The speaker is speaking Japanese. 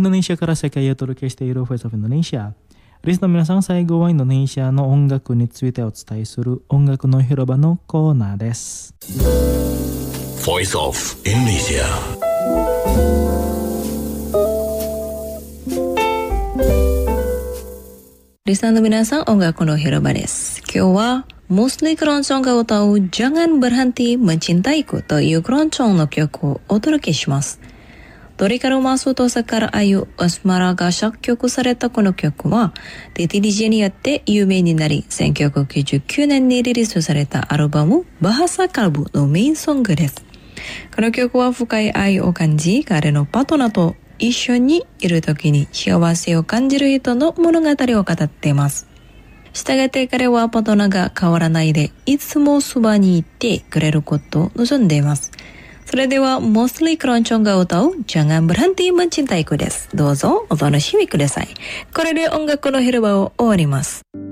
ンドネシアから世界へお届けしているフォイスオブインドネシア。リスの皆さん、最後はインドネシアの音楽についてお伝えする音楽の広場のコーナーです。 Voice of Indonesia。 リスナーの皆さん、音楽の広場です。今日はMostly Keroncongが歌う Jangan Berhenti Mencintaiku というクロンチョンの曲をお届けします。ドリカルマスとサカラアユ・アスマラが作曲されたこの曲はディティリジェによって有名になり、1999年にリリースされたアルバムバハサカルブのメインソングです。この曲は深い愛を感じ、彼のパートナーと一緒にいる時に幸せを感じる人の物語を語っています。したがって彼はパートナーが変わらないでいつもそばにいてくれることを望んでいます。それではMostly Keroncongが歌う Jangan Berhenti Mencintaiku です。どうぞお楽しみください。これで音楽の広場を終わります。